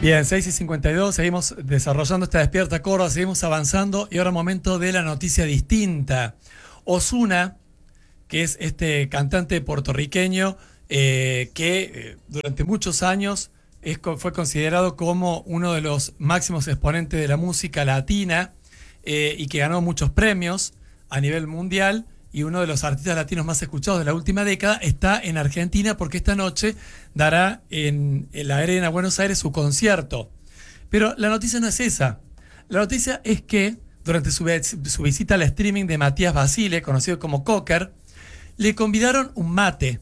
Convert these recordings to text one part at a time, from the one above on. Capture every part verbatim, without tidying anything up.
Bien, seis y cincuenta y dos, seguimos desarrollando esta Despierta Córdoba, seguimos avanzando y ahora momento de la noticia distinta. Ozuna, que es este cantante puertorriqueño eh, que eh, durante muchos años es, fue considerado como uno de los máximos exponentes de la música latina eh, y que ganó muchos premios a nivel mundial, y uno de los artistas latinos más escuchados de la última década, está en Argentina porque esta noche dará en, en la Arena Buenos Aires su concierto. Pero la noticia no es esa. La noticia es que durante su, su visita al streaming de Matías Basile, conocido como Cocker, le convidaron un mate.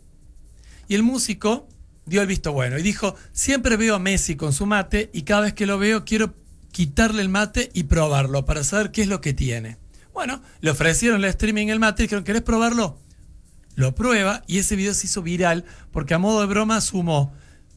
Y el músico dio el visto bueno y dijo: siempre veo a Messi con su mate y cada vez que lo veo quiero quitarle el mate y probarlo para saber qué es lo que tiene. Bueno, le ofrecieron el streaming el mate y dijeron: ¿querés probarlo? Lo prueba y ese video se hizo viral porque a modo de broma sumó: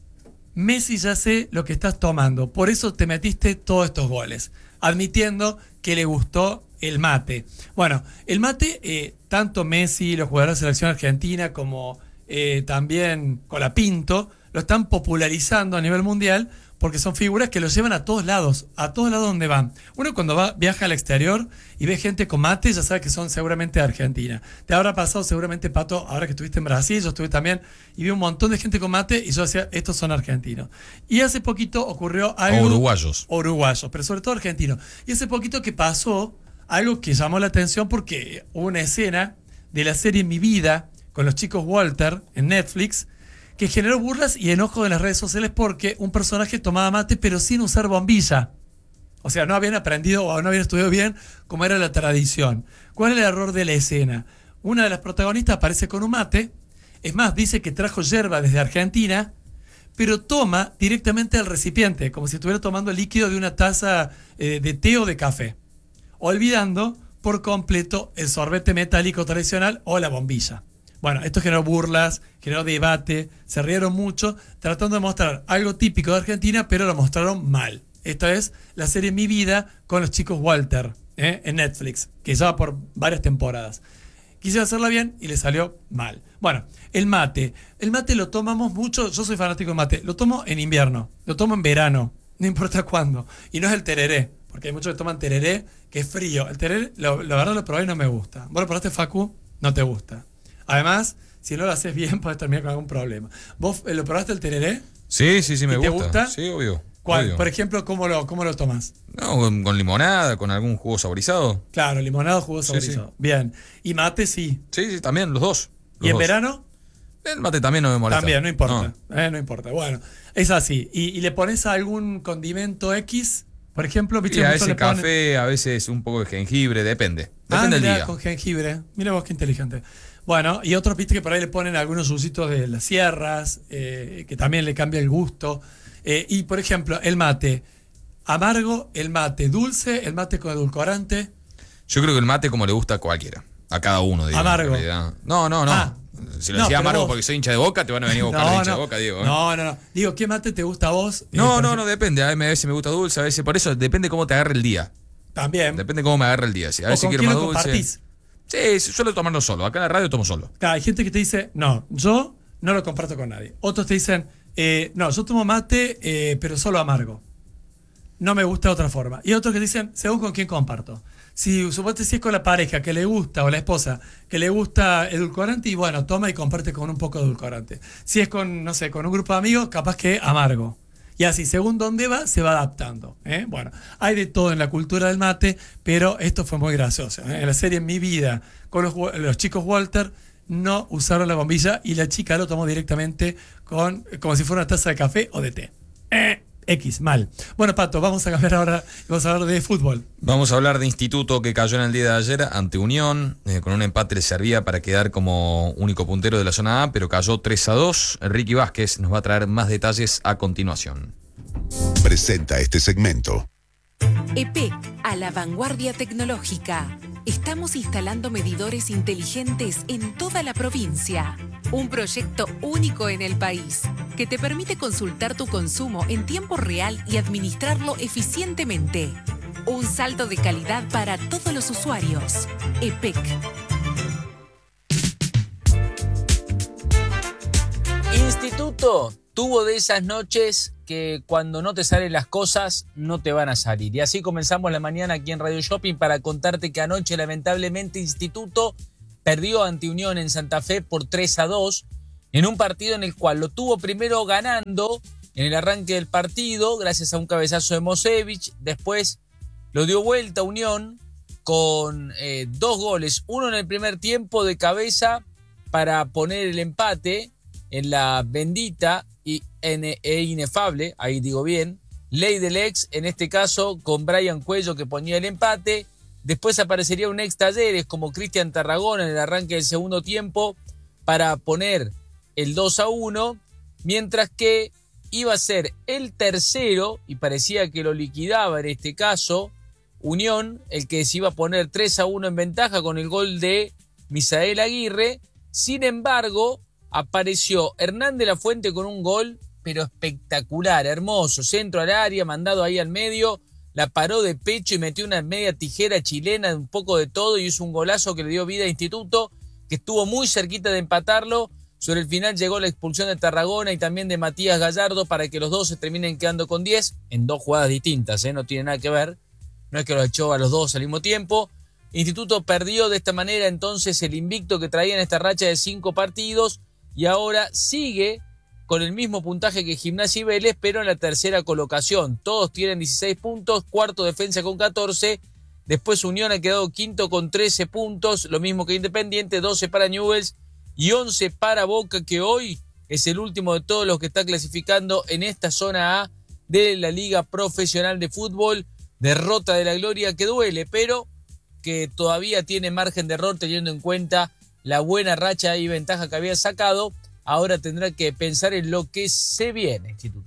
Messi, ya sé lo que estás tomando, por eso te metiste todos estos goles, admitiendo que le gustó el mate. Bueno, el mate, eh, tanto Messi, los jugadores de la selección argentina, como eh, también Colapinto, lo están popularizando a nivel mundial porque son figuras que los llevan a todos lados, a todos lados donde van. Uno cuando va, viaja al exterior y ve gente con mate, ya sabe que son seguramente de Argentina. Te habrá pasado seguramente, Pato, ahora que estuviste en Brasil, yo estuve también, y vi un montón de gente con mate y yo decía: estos son argentinos. Y hace poquito ocurrió algo... O uruguayos. Uruguayos, pero sobre todo argentinos. Y hace poquito que pasó algo que llamó la atención porque hubo una escena de la serie Mi Vida con los chicos Walter en Netflix que generó burlas y enojo en las redes sociales porque un personaje tomaba mate pero sin usar bombilla. O sea, no habían aprendido o no habían estudiado bien cómo era la tradición. ¿Cuál es el error de la escena? Una de las protagonistas aparece con un mate, es más, dice que trajo yerba desde Argentina, pero toma directamente al recipiente, como si estuviera tomando el líquido de una taza eh, de té o de café, olvidando por completo el sorbete metálico tradicional o la bombilla. Bueno, esto generó burlas, generó debate, se rieron mucho, tratando de mostrar algo típico de Argentina, pero lo mostraron mal. Esta es la serie Mi Vida con los chicos Walter, ¿eh? en Netflix, que ya va por varias temporadas. Quise hacerla bien y le salió mal. Bueno, el mate. El mate lo tomamos mucho, yo soy fanático del mate, lo tomo en invierno, lo tomo en verano, no importa cuándo. Y no es el tereré, porque hay muchos que toman tereré, que es frío. El tereré, lo, la verdad lo probé y no me gusta. ¿Vos lo probaste, Facu? No te gusta. Además, si no lo haces bien, puedes terminar con algún problema. ¿Vos eh, lo probaste el tereré? Sí, sí, sí, me gusta. ¿Te gusta? Sí, obvio. ¿Cuál? Obvio. Por ejemplo, ¿cómo lo, cómo lo tomás? No, con, con limonada, con algún jugo saborizado. Claro, limonado, jugo saborizado. Sí, sí. Bien. ¿Y mate sí? Sí, sí, también, los dos. Los ¿Y en dos. verano? El mate también no me molesta. También, no importa. No, eh, no importa. Bueno, es así. ¿Y, y le pones algún condimento X? Por ejemplo, ¿viste? Sí, a Muchos veces le ponen- café, a veces un poco de jengibre, depende. Ah, Depende del mirá, día. con jengibre. Mira vos qué inteligente. Bueno, y otros, viste, que por ahí le ponen algunos yusitos de las sierras, eh, que también le cambia el gusto. Eh, y, por ejemplo, el mate amargo, el mate dulce, el mate con edulcorante. Yo creo que el mate como le gusta a cualquiera. A cada uno, digo. Amargo. en realidad. No, no, no. Ah. Si lo No, decía pero amargo vos- porque soy hincha de Boca, te van a venir a buscar de hincha de Boca, Diego. ¿eh? no, no, no. Digo, ¿qué mate te gusta a vos? Eh, No, por no, ejemplo- no, depende. A veces me gusta dulce, a veces. Por eso depende cómo te agarre el día. También. Depende cómo me agarre el día. Si a ¿O veces con quiero quién más lo dulce. compartís? Sí, suelo tomarlo solo. Acá en la radio tomo solo. Claro, hay gente que te dice: no, yo no lo comparto con nadie. Otros te dicen: eh, no, yo tomo mate, eh, pero solo amargo. No me gusta de otra forma. Y otros que dicen: según con quién comparto. Si suponete si es con la pareja que le gusta, o la esposa que le gusta edulcorante, y bueno, toma y comparte con un poco de edulcorante. Si es con, no sé, con un grupo de amigos, capaz que amargo. Y así, según dónde va, se va adaptando. ¿eh? Bueno, hay de todo en la cultura del mate, pero esto fue muy gracioso. ¿eh? En la serie Mi Vida, con los, los chicos Walter, no usaron la bombilla y la chica lo tomó directamente con, como si fuera una taza de café o de té. Eh, X, mal. Bueno, Pato, vamos a cambiar ahora y vamos a hablar de fútbol. Vamos a hablar de Instituto, que cayó en el día de ayer ante Unión. Eh, con un empate le servía para quedar como único puntero de la zona A, pero cayó tres a dos. Ricky Vázquez nos va a traer más detalles a continuación. Presenta este segmento. E P E C, a la vanguardia tecnológica. Estamos instalando medidores inteligentes en toda la provincia. Un proyecto único en el país que te permite consultar tu consumo en tiempo real y administrarlo eficientemente. Un salto de calidad para todos los usuarios. E P E C. Instituto, tuvo de esas noches que cuando no te salen las cosas, no te van a salir. Y así comenzamos la mañana aquí en Radio Shopping para contarte que anoche, lamentablemente, Instituto perdió ante Unión en Santa Fe por tres a dos, en un partido en el cual lo tuvo primero ganando en el arranque del partido, gracias a un cabezazo de Mosevich. Después lo dio vuelta Unión con eh, dos goles, uno en el primer tiempo de cabeza para poner el empate en la bendita y en, e inefable, ahí digo bien, ley del ex, en este caso con Brian Cuello que ponía el empate. Después aparecería un ex Talleres como Cristian Tarragona en el arranque del segundo tiempo para poner el dos a uno, mientras que iba a ser el tercero, y parecía que lo liquidaba en este caso, Unión, el que se iba a poner tres a uno en ventaja con el gol de Misael Aguirre. Sin embargo, apareció Hernán de la Fuente con un gol, pero espectacular, hermoso, centro al área, mandado ahí al medio, la paró de pecho y metió una media tijera chilena, un poco de todo, y hizo un golazo que le dio vida a Instituto, que estuvo muy cerquita de empatarlo. Sobre el final llegó la expulsión de Tarragona y también de Matías Gallardo para que los dos se terminen quedando con diez, en dos jugadas distintas, ¿eh? No tiene nada que ver, no es que los echó a los dos al mismo tiempo. Instituto perdió de esta manera entonces el invicto que traía en esta racha de cinco partidos y ahora sigue con el mismo puntaje que Gimnasia y Vélez, pero en la tercera colocación. Todos tienen dieciséis puntos, cuarto Defensa con catorce, después Unión ha quedado quinto con trece puntos, lo mismo que Independiente, doce para Newell's y once para Boca, que hoy es el último de todos los que está clasificando en esta zona A de la Liga Profesional de Fútbol. Derrota de la Gloria que duele, pero que todavía tiene margen de error teniendo en cuenta la buena racha y ventaja que había sacado. Ahora tendrá que pensar en lo que se viene, Instituto.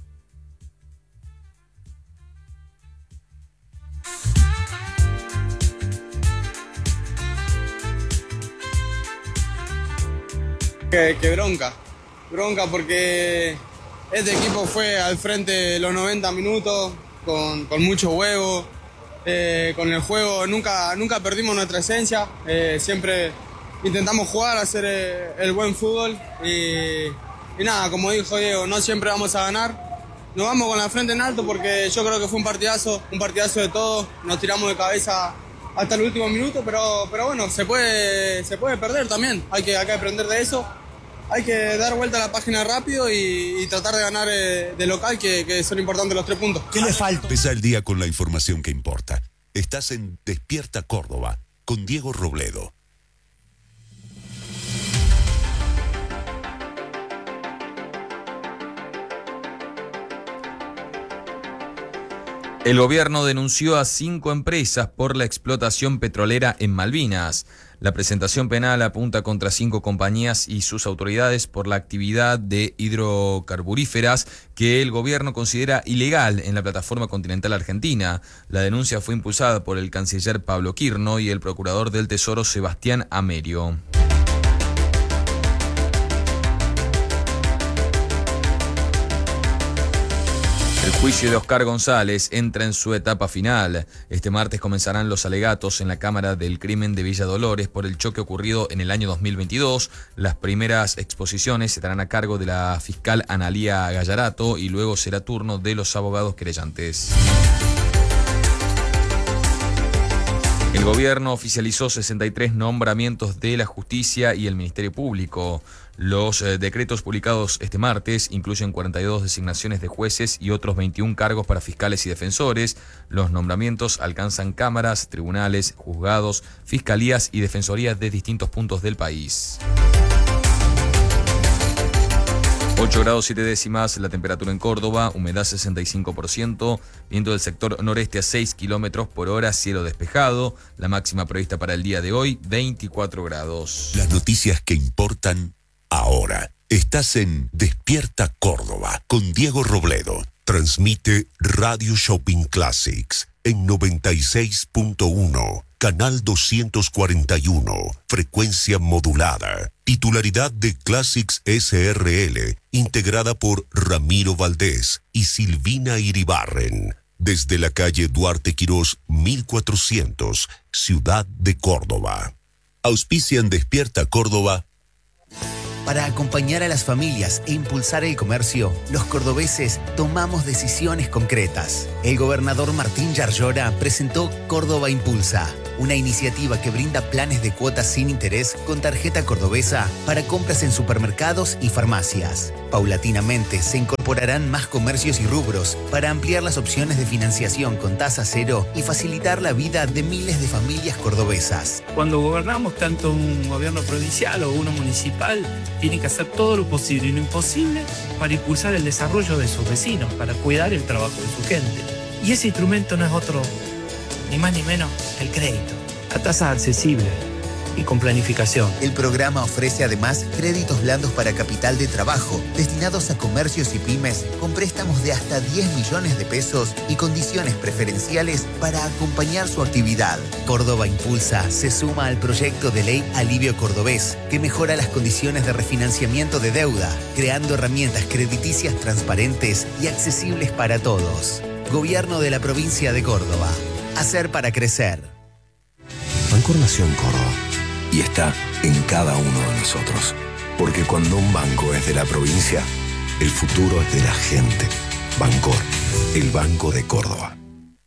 Que, que bronca, bronca porque este equipo fue al frente los noventa minutos con, con mucho huevo, eh, con el juego nunca, nunca perdimos nuestra esencia, eh, siempre intentamos jugar, hacer eh, el buen fútbol y, y nada, como dijo Diego, no siempre vamos a ganar, nos vamos con la frente en alto porque yo creo que fue un partidazo, un partidazo de todos, nos tiramos de cabeza hasta el último minuto, pero, pero bueno, se puede, se puede perder también, hay que, hay que aprender de eso. Hay que dar vuelta a la página rápido y, y tratar de ganar eh, de local, que, que son importantes los tres puntos. ¿Qué le falta? Empieza el día con la información que importa. Estás en Despierta Córdoba con Diego Robledo. El gobierno denunció a cinco empresas por la explotación petrolera en Malvinas. La presentación penal apunta contra cinco compañías y sus autoridades por la actividad de hidrocarburíferas que el gobierno considera ilegal en la plataforma continental argentina. La denuncia fue impulsada por el canciller Pablo Quirno y el procurador del Tesoro Sebastián Amerio. El juicio de Oscar González entra en su etapa final. Este martes comenzarán los alegatos en la Cámara del Crimen de Villa Dolores por el choque ocurrido en el año dos mil veintidós. Las primeras exposiciones estarán a cargo de la fiscal Analía Gallarato y luego será turno de los abogados querellantes. El gobierno oficializó sesenta y tres nombramientos de la Justicia y el Ministerio Público. Los eh, decretos publicados este martes incluyen cuarenta y dos designaciones de jueces y otros veintiún cargos para fiscales y defensores. Los nombramientos alcanzan cámaras, tribunales, juzgados, fiscalías y defensorías de distintos puntos del país. ocho grados siete décimas la temperatura en Córdoba, humedad sesenta y cinco por ciento, viento del sector noreste a seis kilómetros por hora, cielo despejado, la máxima prevista para el día de hoy, veinticuatro grados. Las noticias que importan ahora. Estás en Despierta Córdoba con Diego Robledo. Transmite Radio Shopping Classics en noventa y seis punto uno, canal doscientos cuarenta y uno, frecuencia modulada. Titularidad de Classics S R L, integrada por Ramiro Valdés y Silvina Iribarren. Desde la calle Duarte Quirós, mil cuatrocientos, Ciudad de Córdoba. Auspician Despierta Córdoba. Para acompañar a las familias e impulsar el comercio, los cordobeses tomamos decisiones concretas. El gobernador Martín Yarlora presentó Córdoba Impulsa, una iniciativa que brinda planes de cuotas sin interés con tarjeta cordobesa para compras en supermercados y farmacias. Paulatinamente se incorporarán más comercios y rubros para ampliar las opciones de financiación con tasa cero y facilitar la vida de miles de familias cordobesas. Cuando gobernamos tanto un gobierno provincial o uno municipal, tiene que hacer todo lo posible y lo imposible para impulsar el desarrollo de sus vecinos, para cuidar el trabajo de su gente. Y ese instrumento no es otro, ni más ni menos, el crédito, a tasas accesibles y con planificación. El programa ofrece además créditos blandos para capital de trabajo, destinados a comercios y pymes, con préstamos de hasta diez millones de pesos y condiciones preferenciales para acompañar su actividad. Córdoba Impulsa se suma al proyecto de ley Alivio Cordobés, que mejora las condiciones de refinanciamiento de deuda, creando herramientas crediticias transparentes y accesibles para todos. Gobierno de la provincia de Córdoba. Hacer para crecer. Bancor nació en Córdoba y está en cada uno de nosotros. Porque cuando un banco es de la provincia, el futuro es de la gente. Bancor, el Banco de Córdoba.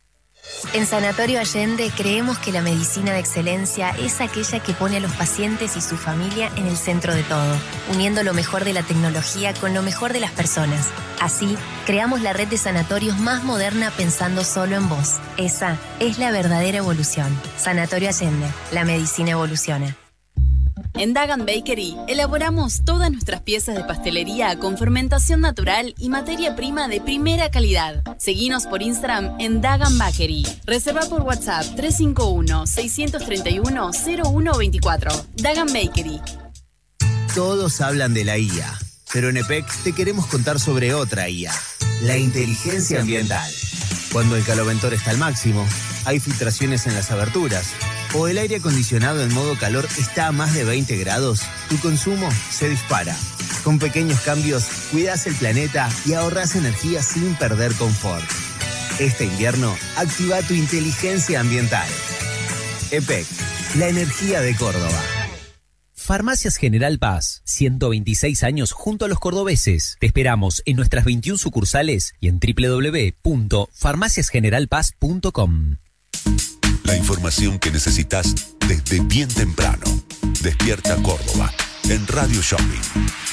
En Sanatorio Allende creemos que la medicina de excelencia es aquella que pone a los pacientes y su familia en el centro de todo, uniendo lo mejor de la tecnología con lo mejor de las personas. Así, creamos la red de sanatorios más moderna pensando solo en vos. Esa es la verdadera evolución. Sanatorio Allende, la medicina evoluciona. En Dagan Bakery elaboramos todas nuestras piezas de pastelería con fermentación natural y materia prima de primera calidad. Seguinos por Instagram en Dagan Bakery. Reserva por WhatsApp tres cinco uno, seis tres uno, cero uno dos cuatro. Dagan Bakery. Todos hablan de la I A, pero en E P E C te queremos contar sobre otra I A, la inteligencia ambiental. Cuando el caloventor está al máximo, hay filtraciones en las aberturas, o el aire acondicionado en modo calor está a más de veinte grados, tu consumo se dispara. Con pequeños cambios, cuidas el planeta y ahorras energía sin perder confort. Este invierno, activa tu inteligencia ambiental. E P E C, la energía de Córdoba. Farmacias General Paz, ciento veintiséis años junto a los cordobeses. Te esperamos en nuestras veintiuna sucursales y en doble u doble u doble u punto farmacias general paz punto com. La información que necesitas desde bien temprano. Despierta Córdoba en Radio Shopping.